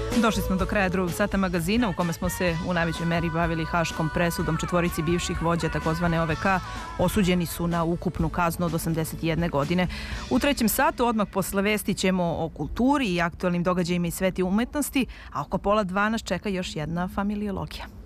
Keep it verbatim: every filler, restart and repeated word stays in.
Došli smo do kraja drugog sata magazina u kome smo se u najvećoj meri bavili haškom presudom četvorici bivših vođa takozvane O V K. Osuđeni su na ukupnu kaznu od osamdeset jedne godine. U trećem satu odmah posle vesti ćemo o kulturi i aktualnim događajima iz sveta umetnosti, a oko pola dva nas čeka još jedna familiologija.